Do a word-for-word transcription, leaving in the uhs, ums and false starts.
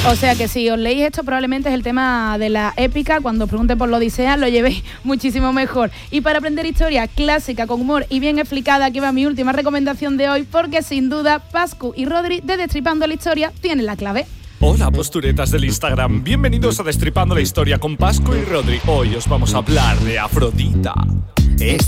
O sea que si os leéis esto, probablemente es el tema de la épica. Cuando os pregunten por la Odisea, lo llevéis muchísimo mejor. Y para aprender historia clásica, con humor y bien explicada, aquí va mi última recomendación de hoy, porque sin duda Pascu y Rodri de Destripando la Historia tienen la clave. Hola, posturetas del Instagram. Bienvenidos a Destripando la Historia con Pascu y Rodri. Hoy os vamos a hablar de Afrodita. Es